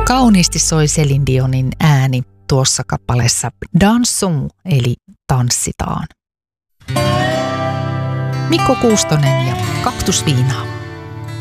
Kauniisti soi Céline Dionin ääni tuossa kappaleessa Dansons, eli tanssitaan. Mikko Kuustonen ja Kaktusviinaa.